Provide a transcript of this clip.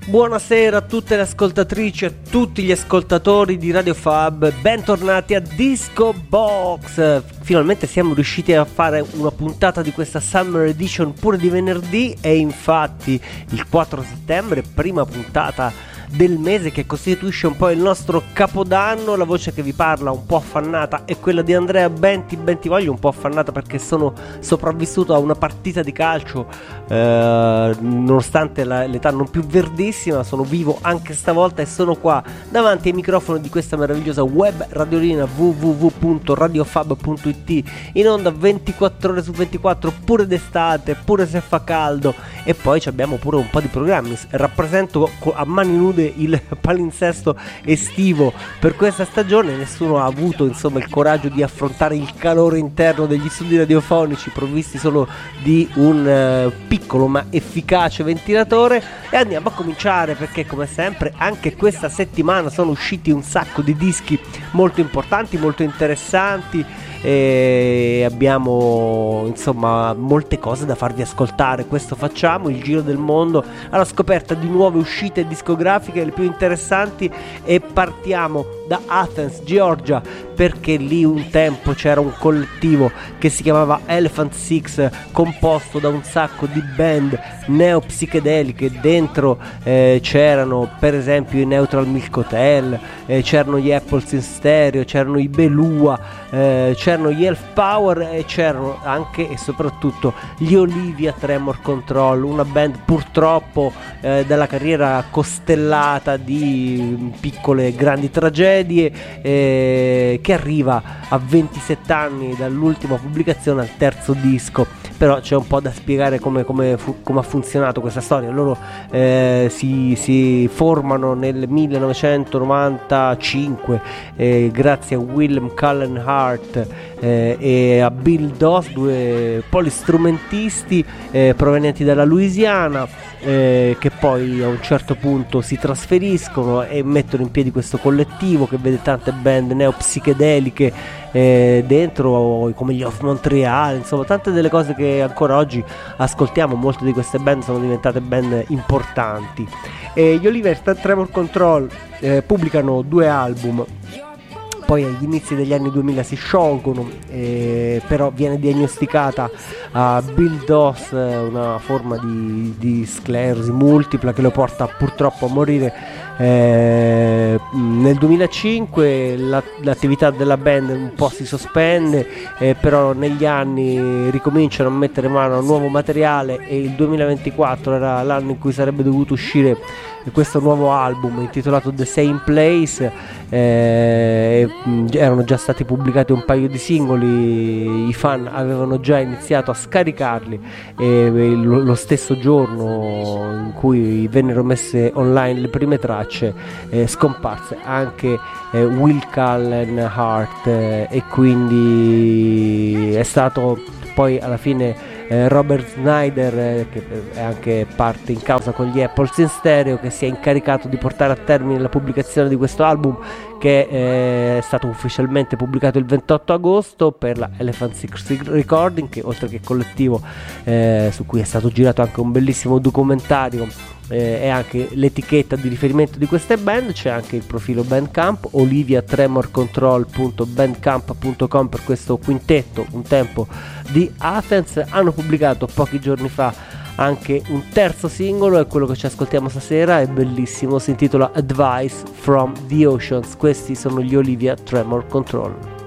Buonasera a tutte le ascoltatrici e a tutti gli ascoltatori di Radio Fab, bentornati a Disco Box. Finalmente siamo riusciti a fare una puntata di questa Summer Edition pure di venerdì, e infatti il 4 settembre, prima puntata del mese che costituisce un po' il nostro capodanno. La voce che vi parla un po' affannata è quella di Andrea Bentivoglio, un po' affannata perché sono sopravvissuto a una partita di calcio, nonostante l'età non più verdissima. Sono vivo anche stavolta e sono qua davanti ai microfoni di questa meravigliosa web radiolina www.radiofab.it, in onda 24 ore su 24, pure d'estate, pure se fa caldo. E poi abbiamo pure un po' di programmi. Rappresento a mani nude il palinsesto estivo per questa stagione. Nessuno ha avuto il coraggio di affrontare il calore interno degli studi radiofonici provvisti solo di un piccolo ma efficace ventilatore. E andiamo a cominciare, perché come sempre anche questa settimana sono usciti un sacco di dischi molto importanti, molto interessanti, e abbiamo molte cose da farvi ascoltare. Questo facciamo, il giro del mondo alla scoperta di nuove uscite discografiche, le più interessanti, e partiamo da Athens, Georgia, perché lì un tempo c'era un collettivo che si chiamava Elephant Six, composto da un sacco di band neopsichedeliche. Dentro c'erano per esempio i Neutral Milk Hotel, c'erano gli Apples in Stereo, c'erano i Belua, c'erano gli Elf Power, e c'erano anche e soprattutto gli Olivia Tremor Control, una band purtroppo dalla carriera costellata di piccole e grandi tragedie, che arriva a 27 anni dall'ultima pubblicazione al terzo disco. Però c'è un po' da spiegare come ha funzionato questa storia. Loro si formano nel 1995 grazie a Willem Cullen Hart e a Bill Doss, due polistrumentisti provenienti dalla Louisiana, che poi a un certo punto si trasferiscono e mettono in piedi questo collettivo che vede tante band neopsichedeliche dentro, come gli Off Montreal, insomma tante delle cose che ancora oggi ascoltiamo. Molte di queste band sono diventate band importanti. Gli Olivia Tremor Control pubblicano 2 album, poi agli inizi degli anni 2000 si sciolgono, però viene diagnosticata a Bill Doss una forma di sclerosi multipla che lo porta purtroppo a morire nel 2005. L'attività della band un po' si sospende, però negli anni ricominciano a mettere mano a nuovo materiale, e il 2024 era l'anno in cui sarebbe dovuto uscire questo nuovo album intitolato The Same Place. Erano già stati pubblicati un paio di singoli, i fan avevano già iniziato a scaricarli, e lo stesso giorno in cui vennero messe online le prime tracce scomparse anche Will Cullen Hart, e quindi è stato poi alla fine Robert Snyder, che è anche parte in causa con gli Apples in Stereo, che si è incaricato di portare a termine la pubblicazione di questo album, che è stato ufficialmente pubblicato il 28 agosto per la Elephant Six Recording, che oltre che collettivo su cui è stato girato anche un bellissimo documentario, è anche l'etichetta di riferimento di queste band. C'è anche il profilo Bandcamp, oliviatremorcontrol.bandcamp.com, per questo quintetto un tempo di Athens. Hanno pubblicato pochi giorni fa anche un terzo singolo, è quello che ci ascoltiamo stasera, è bellissimo, si intitola Advice from the Oceans. Questi sono gli Olivia Tremor Control.